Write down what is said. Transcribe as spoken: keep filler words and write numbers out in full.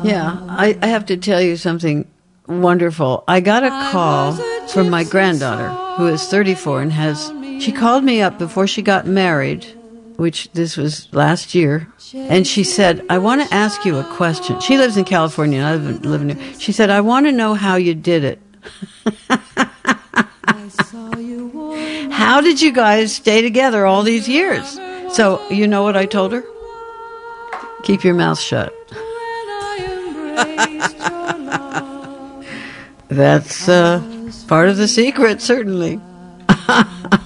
Yeah, I, I have to tell you something wonderful. I got a call from my granddaughter, who is thirty-four and has, she called me up before she got married, which this was last year, and she said, I want to ask you a question. She lives in California, and I live, live in New York. She said, I want to know how you did it. How did you guys stay together all these years? So, you know what I told her? Keep your mouth shut. That's uh, part of the secret, certainly.